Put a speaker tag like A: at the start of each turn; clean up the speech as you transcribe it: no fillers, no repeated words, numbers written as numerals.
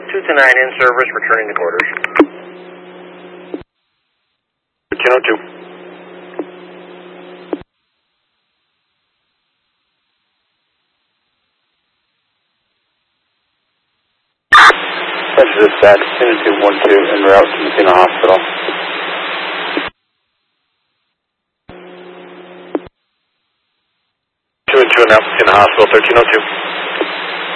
A: 229 in service, returning to quarters. 1302.
B: This is dispatch, 2212 en route to Messina Hospital.
A: 2 and 2 now, Messina Hospital, 1302.